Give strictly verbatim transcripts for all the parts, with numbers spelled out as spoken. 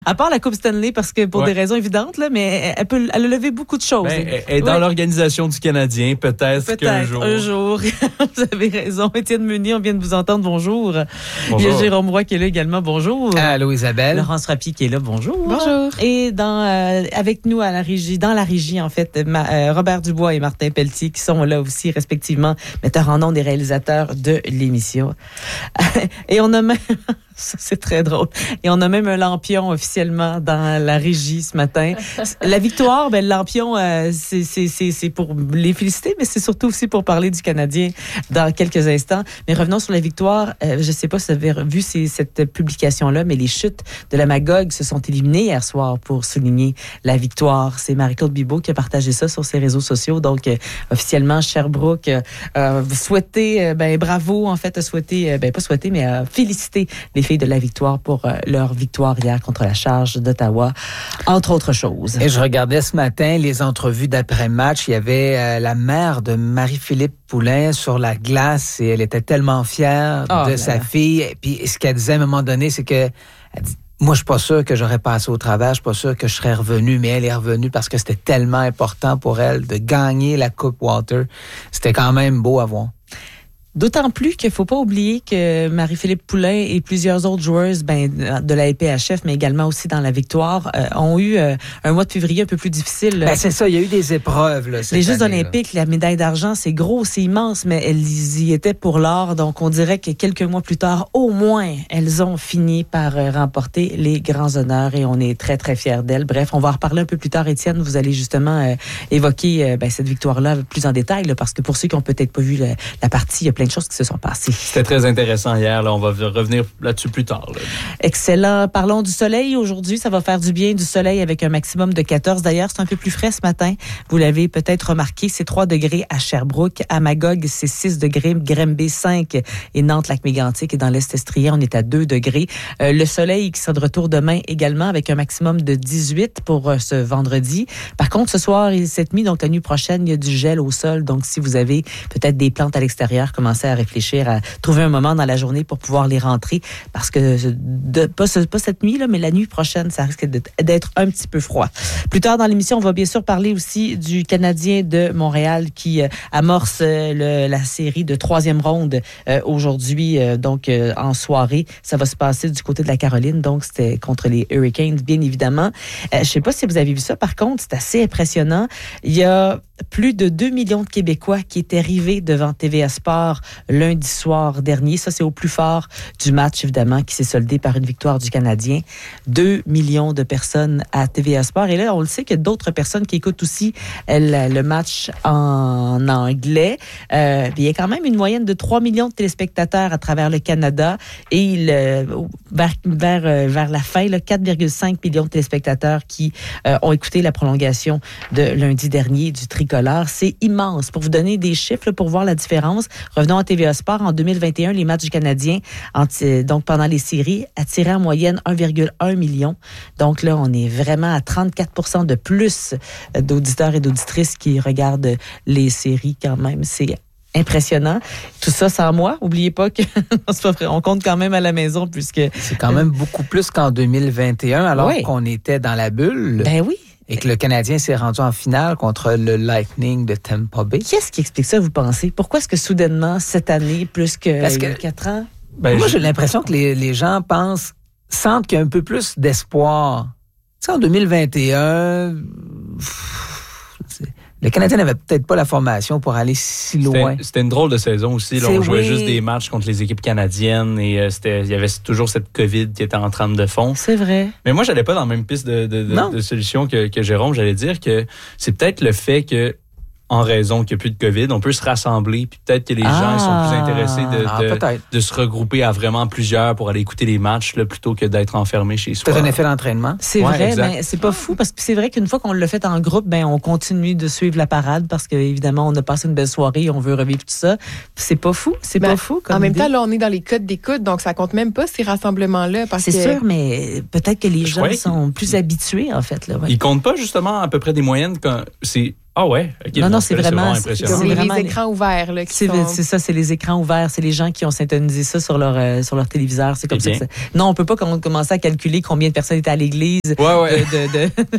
À part la Coupe Stanley, parce que pour ouais. des raisons évidentes, là, mais elle, peut, elle a levé beaucoup de choses. Ben, elle est dans ouais. l'organisation du Canadien, peut-être, peut-être qu'un jour. un jour. Vous avez raison. Étienne Meunier, on vient de vous entendre. Bonjour. Bonjour. Il y a Jérôme Roy qui est là également. Bonjour. Allô, Isabelle. Laurence Rapi qui est là. Bonjour. Bonjour. Et dans, euh, avec nous à la régie, dans la régie, en fait, ma, euh, Robert Dubois et Martin Pelletier qui sont là aussi, respectivement, metteurs en ondes et réalisateurs de l'émission. Et on a même... Ça, c'est très drôle. Et on a même un lampion officiellement dans la régie ce matin. La victoire, ben, le lampion, euh, c'est, c'est, c'est, c'est pour les féliciter, mais c'est surtout aussi pour parler du Canadien dans quelques instants. Mais revenons sur la victoire. Euh, je ne sais pas si vous avez vu ces, cette publication-là, mais les chutes de la Magog se sont éliminées hier soir pour souligner la victoire. C'est Marie-Claude Bibeau qui a partagé ça sur ses réseaux sociaux. Donc, euh, officiellement, Sherbrooke, euh, vous souhaitez, euh, ben, bravo, en fait, a souhaité, euh, ben, pas souhaité, mais euh, féliciter les filles de la victoire pour euh, leur victoire hier contre la Charge d'Ottawa, entre autres choses. Et je regardais ce matin les entrevues d'après-match. Il y avait euh, la mère de Marie-Philippe Poulin sur la glace et elle était tellement fière oh, de là. sa fille. Et puis ce qu'elle disait à un moment donné, c'est que elle dit, moi, je suis pas sûr que j'aurais passé au travers, je suis pas sûr que je serais revenu, mais elle est revenue parce que c'était tellement important pour elle de gagner la Coupe Walter. C'était quand même beau à voir. D'autant plus qu'il ne faut pas oublier que Marie-Philippe Poulin et plusieurs autres joueuses ben, de la L P H F, mais également aussi dans la victoire, euh, ont eu euh, un mois de février un peu plus difficile. Ben, c'est ça, il y a eu des épreuves. Là, cette Les Jeux année, olympiques, là. La médaille d'argent, c'est gros, c'est immense, mais elles y étaient pour l'or. Donc, on dirait que quelques mois plus tard, au moins, elles ont fini par euh, remporter les grands honneurs et on est très, très fiers d'elles. Bref, on va en reparler un peu plus tard, Étienne. Vous allez justement euh, évoquer euh, ben, cette victoire-là plus en détail, là, parce que pour ceux qui n'ont peut-être pas vu la, la partie, il y a plein de choses qui se sont passées. C'était très intéressant hier. Là. On va revenir là-dessus plus tard. Là. Excellent. Parlons du soleil aujourd'hui. Ça va faire du bien, du soleil avec un maximum de quatorze. D'ailleurs, c'est un peu plus frais ce matin. Vous l'avez peut-être remarqué. C'est trois degrés à Sherbrooke. À Magog, c'est six degrés. Granby, cinq. Et Nantes-Lac-Mégantic. Et dans l'Est estrien, on est à deux degrés. Euh, le soleil qui sera de retour demain également avec un maximum de dix-huit pour euh, ce vendredi. Par contre, ce soir et cette nuit, donc la nuit prochaine, il y a du gel au sol. Donc, si vous avez peut-être des plantes à l'extérieur, commencez à réfléchir à trouver un moment dans la journée pour pouvoir les rentrer parce que de, pas, pas cette nuit là, mais la nuit prochaine, ça risque d'être, d'être un petit peu froid. Plus tard dans l'émission, on va bien sûr parler aussi du Canadien de Montréal qui euh, amorce euh, le, la série de troisième ronde euh, aujourd'hui, euh, donc euh, en soirée. Ça va se passer du côté de la Caroline, donc c'était contre les Hurricanes, bien évidemment. Euh, je sais pas si vous avez vu ça, par contre, c'est assez impressionnant. Il y a plus de deux millions de Québécois qui étaient arrivés devant T V A Sport lundi soir dernier. Ça, c'est au plus fort du match, évidemment, qui s'est soldé par une victoire du Canadien. Deux millions de personnes à T V A Sport. Et là, on le sait qu'il y a d'autres personnes qui écoutent aussi le, le match en anglais. Euh, il y a quand même une moyenne de trois millions de téléspectateurs à travers le Canada. Et il, vers, vers, vers la fin, là, quatre virgule cinq millions de téléspectateurs qui euh, ont écouté la prolongation de lundi dernier du Tricolore. C'est immense. Pour vous donner des chiffres, là, pour voir la différence, revenons à T V A Sport. En deux mille vingt et un, les matchs du Canadien, donc pendant les séries, attiraient en moyenne un virgule un million. Donc là, on est vraiment à trente-quatre pour cent de plus d'auditeurs et d'auditrices qui regardent les séries quand même. C'est impressionnant. Tout ça sans moi. Oubliez pas que c'est pas vrai. On compte quand même à la maison puisque... C'est quand même beaucoup plus qu'en deux mille vingt et un alors oui. qu'on était dans la bulle. Ben oui. Et que le Canadien s'est rendu en finale contre le Lightning de Tampa Bay. Qu'est-ce qui explique ça, vous pensez? Pourquoi est-ce que soudainement, cette année, plus que Parce il y a que, quatre ans? Ben, moi, j'ai l'impression que les, les gens pensent, sentent qu'il y a un peu plus d'espoir. Tu sais, en deux mille vingt et un... Pff, le Canadien n'avait peut-être pas la formation pour aller si loin. C'était, c'était une drôle de saison aussi. Là, on jouait oui. juste des matchs contre les équipes canadiennes et euh, c'était, il y avait toujours cette COVID qui était en trame de fond. C'est vrai. Mais moi, j'allais pas dans la même piste de, de, de, de solution que, que Jérôme. J'allais dire que c'est peut-être le fait que en raison qu'il n'y a plus de COVID, on peut se rassembler, puis peut-être que les ah, gens ils sont plus intéressés de, ah, de, de se regrouper à vraiment plusieurs pour aller écouter les matchs là, plutôt que d'être enfermés chez soi. C'est un effet d'entraînement. C'est ouais, vrai, mais c'est pas fou, parce que c'est vrai qu'une fois qu'on l'a fait en groupe, ben on continue de suivre la parade, parce qu'évidemment, on a passé une belle soirée, on veut revivre tout ça. C'est pas fou, c'est ben, pas fou. Comme en même idée. temps, là, on est dans les codes d'écoute, donc ça compte même pas ces rassemblements-là. Parce c'est que... sûr, mais peut-être que les gens sont plus habitués, en fait. Là, ouais. Ils comptent pas justement à peu près des moyennes quand c'est... Ah ouais? Okay, non, non, c'est vraiment, c'est, c'est les, vraiment les écrans ouverts. Là, qui c'est, sont... c'est ça, c'est les écrans ouverts. C'est les gens qui ont syntonisé ça sur leur, euh, sur leur téléviseur. C'est comme ça que ça. Non, on peut pas commencer à calculer combien de personnes étaient à l'église ouais, ouais. De,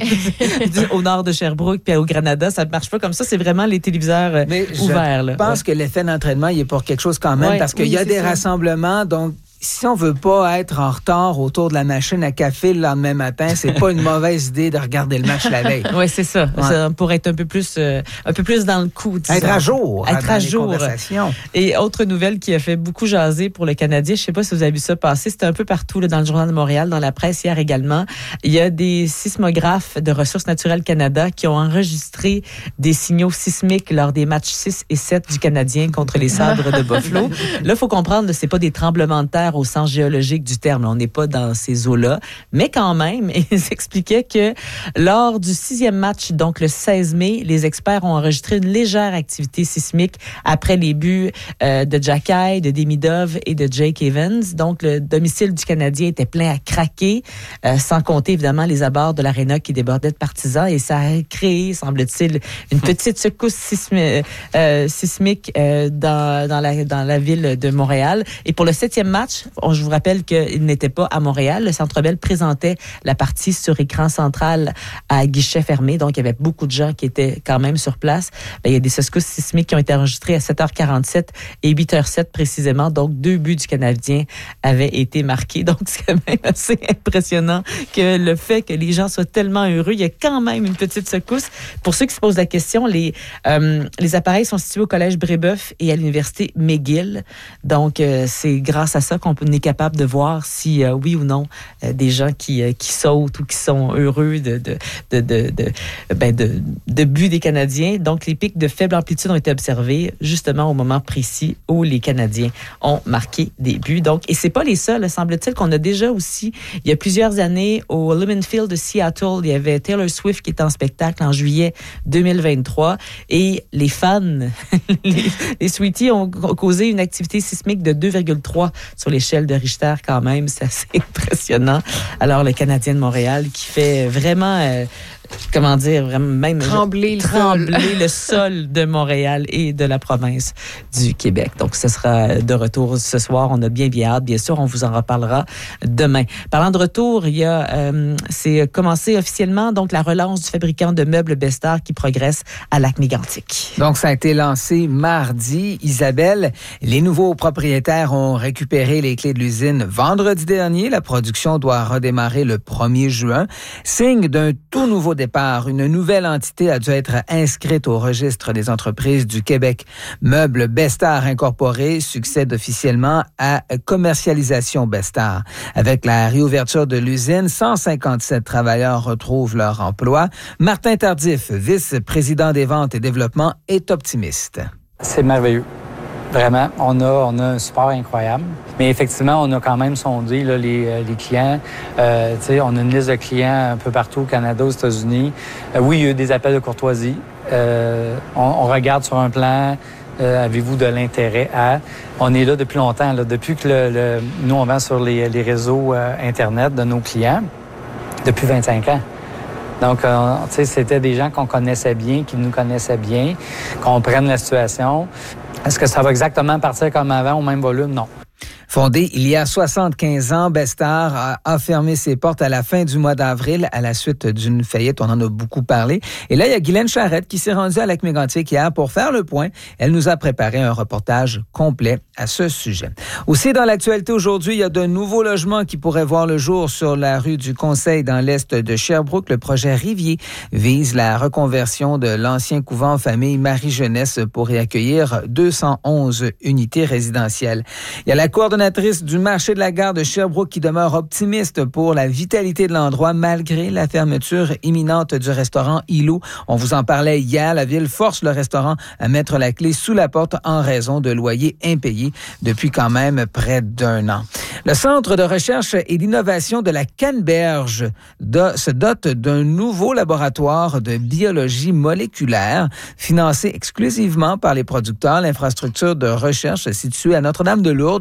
de, de, au nord de Sherbrooke puis au Granada. Ça ne marche pas comme ça. C'est vraiment les téléviseurs euh, Mais ouverts. Je là. pense ouais. que l'effet d'entraînement, il est pour quelque chose quand même, ouais, parce qu'il oui, y a des ça. rassemblements, donc si on veut pas être en retard autour de la machine à café le lendemain matin, c'est pas une mauvaise idée de regarder le match la veille. Oui, c'est ça. Ouais. ça. Pour être un peu plus, euh, un peu plus dans le coup. Disons. Être à jour. Être dans à les jour. Conversations. Et autre nouvelle qui a fait beaucoup jaser pour le Canadien, je sais pas si vous avez vu ça passer, c'était un peu partout là, dans le Journal de Montréal, dans la presse hier également. Il y a des sismographes de Ressources naturelles Canada qui ont enregistré des signaux sismiques lors des matchs six et sept du Canadien contre les Sabres de Buffalo. Là, il faut comprendre, c'est pas des tremblements de terre au sens géologique du terme. On n'est pas dans ces eaux-là. Mais quand même, ils expliquaient que lors du sixième match, donc le seize mai, les experts ont enregistré une légère activité sismique après les buts euh, de Jack Eye, de Demidov et de Jake Evans. Donc, le domicile du Canadien était plein à craquer, euh, sans compter évidemment les abords de l'aréna qui débordaient de partisans. Et ça a créé, semble-t-il, une petite secousse sismi- euh, sismique euh, dans, dans, la, dans la ville de Montréal. Et pour le septième match, on, je vous rappelle qu'il n'était pas à Montréal. Le Centre Bell présentait la partie sur écran central à guichet fermé. Donc, il y avait beaucoup de gens qui étaient quand même sur place. Bien, il y a des secousses sismiques qui ont été enregistrées à sept heures quarante-sept et huit heures sept précisément. Donc, deux buts du Canadien avaient été marqués. Donc, c'est quand même assez impressionnant que le fait que les gens soient tellement heureux, il y a quand même une petite secousse. Pour ceux qui se posent la question, les, euh, les appareils sont situés au Collège Brébeuf et à l'Université McGill. Donc, euh, c'est grâce à ça qu'on est capable de voir si, euh, oui ou non, euh, des gens qui, euh, qui sautent ou qui sont heureux de, de, de, de, de, ben de, de but des Canadiens. Donc, les pics de faible amplitude ont été observés justement au moment précis où les Canadiens ont marqué des buts. Donc, et c'est pas les seuls, semble-t-il qu'on a déjà aussi, il y a plusieurs années, au Lumen Field de Seattle, il y avait Taylor Swift qui était en spectacle en juillet deux mille vingt-trois et les fans, les, les Sweeties ont causé une activité sismique de deux virgule trois sur l'échelle de Richter quand même. C'est assez impressionnant. Alors, le Canadien de Montréal qui fait vraiment... Euh, comment dire, vraiment même trembler, le, trembler sol. le sol de Montréal et de la province du Québec. Donc, ce sera de retour ce soir. On a bien, bien hâte. Bien sûr, on vous en reparlera demain. Parlant de retour, il y a, euh, c'est commencé officiellement, donc, la relance du fabricant de meubles Bestar qui progresse à Lac-Mégantic. Donc, ça a été lancé mardi. Isabelle, les nouveaux propriétaires ont récupéré les clés de l'usine vendredi dernier. La production doit redémarrer le premier juin. Signe d'un tout nouveau départ, une nouvelle entité a dû être inscrite au registre des entreprises du Québec. Meubles Bestar Incorporé succède officiellement à Commercialisation Bestar. Avec la réouverture de l'usine, cent cinquante-sept travailleurs retrouvent leur emploi. Martin Tardif, vice-président des ventes et développement, est optimiste. C'est merveilleux. Vraiment, on a, on a un support incroyable. Mais effectivement, on a quand même sondé là, les, les clients. Euh, on a une liste de clients un peu partout au Canada, aux États-Unis. Euh, oui, il y a eu des appels de courtoisie. Euh, on, on regarde sur un plan. Euh, avez-vous de l'intérêt à... On est là depuis longtemps. Là, depuis que le, le, nous, on vend sur les, les réseaux euh, Internet de nos clients depuis vingt-cinq ans. Donc, euh, tu sais, c'était des gens qu'on connaissait bien, qui nous connaissaient bien, qu'on prenne la situation. Est-ce que ça va exactement partir comme avant, au même volume? Non. Fondé il y a soixante-quinze ans, Bestar a, a fermé ses portes à la fin du mois d'avril à la suite d'une faillite. On en a beaucoup parlé. Et là, il y a Guylaine Charrette qui s'est rendue à Lac-Mégantic hier pour faire le point. Elle nous a préparé un reportage complet à ce sujet. Aussi, dans l'actualité aujourd'hui, il y a de nouveaux logements qui pourraient voir le jour sur la rue du Conseil dans l'est de Sherbrooke. Le projet Rivier vise la reconversion de l'ancien couvent famille Marie-Jeunesse pour y accueillir deux cent onze unités résidentielles. Il y a la coordonnatrice du marché de la gare de Sherbrooke qui demeure optimiste pour la vitalité de l'endroit malgré la fermeture imminente du restaurant Îlot. On vous en parlait hier. La ville force le restaurant à mettre la clé sous la porte en raison de loyers impayés depuis quand même près d'un an. Le Centre de recherche et d'innovation de la Canneberge se dote d'un nouveau laboratoire de biologie moléculaire financé exclusivement par les producteurs. L'infrastructure de recherche située à Notre-Dame-de-Lourdes dans le centre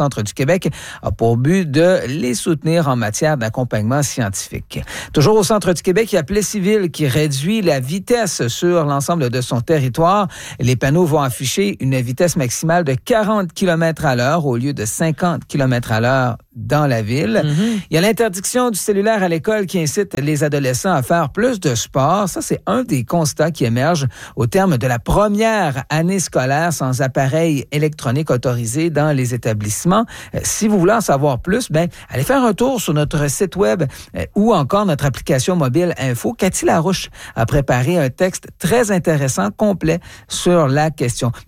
Centre du Québec a pour but de les soutenir en matière d'accompagnement scientifique. Toujours au Centre du Québec, il y a Plessisville qui réduit la vitesse sur l'ensemble de son territoire. Les panneaux vont afficher une vitesse maximale de quarante kilomètres à l'heure au lieu de cinquante kilomètres à l'heure dans la ville. Mm-hmm. Il y a l'interdiction du cellulaire à l'école qui incite les adolescents à faire plus de sport. Ça, c'est un des constats qui émerge au terme de la première année scolaire sans appareil électronique autorisé dans les établissements. Euh, si vous voulez en savoir plus, ben, allez faire un tour sur notre site web euh, ou encore notre application mobile Info. Cathy Larouche a préparé un texte très intéressant, complet sur la question.